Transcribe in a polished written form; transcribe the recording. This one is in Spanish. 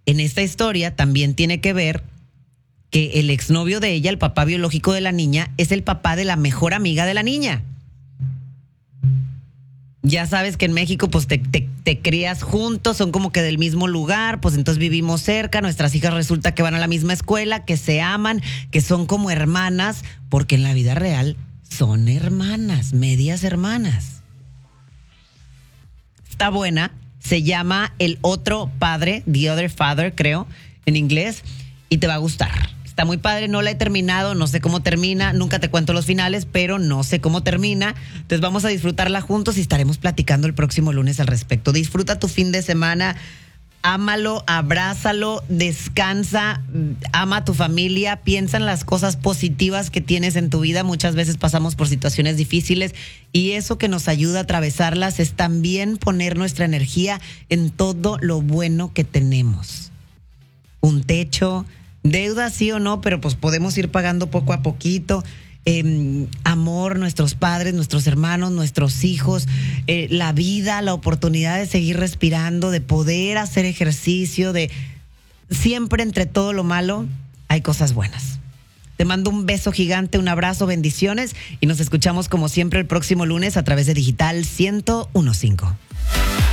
en esta historia también tiene que ver que el exnovio de ella, el papá biológico de la niña, es el papá de la mejor amiga de la niña. Ya sabes que en México pues te crías juntos, son como que del mismo lugar, pues entonces vivimos cerca, nuestras hijas resulta que van a la misma escuela, que se aman, que son como hermanas, porque en la vida real son hermanas, medias hermanas. Está buena, se llama El Otro Padre, The Other Father, creo, en inglés, y te va a gustar. Está muy padre, no la he terminado, no sé cómo termina, nunca te cuento los finales, pero no sé cómo termina. Entonces vamos a disfrutarla juntos y estaremos platicando el próximo lunes al respecto. Disfruta tu fin de semana, ámalo, abrázalo, descansa, ama a tu familia, piensa en las cosas positivas que tienes en tu vida. Muchas veces pasamos por situaciones difíciles y eso que nos ayuda a atravesarlas es también poner nuestra energía en todo lo bueno que tenemos. Un techo, deuda sí o no, pero pues podemos ir pagando poco a poquito. Amor, nuestros padres, nuestros hermanos, nuestros hijos, la vida, la oportunidad de seguir respirando, de poder hacer ejercicio, de siempre entre todo lo malo hay cosas buenas. Te mando un beso gigante, un abrazo, bendiciones y nos escuchamos como siempre el próximo lunes a través de Digital 101.5.